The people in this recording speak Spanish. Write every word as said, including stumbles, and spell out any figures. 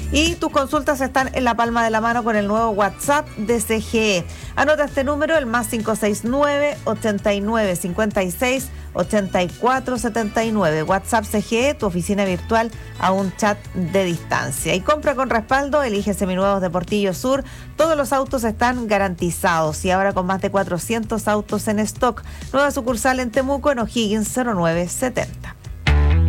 Y tus consultas están en la palma de la mano con el nuevo WhatsApp de C G E. Anota este número, el más cinco seis nueve, ochenta y nueve, cincuenta y seis, ochenta y cuatro setenta y nueve. WhatsApp C G E, tu oficina virtual a un chat de distancia. Y compra con respaldo, elige seminuevos de Portillo Sur. Todos los autos están garantizados y ahora con más de cuatrocientos autos en stock. Nueva sucursal en Temuco, en O'Higgins cero nueve setenta.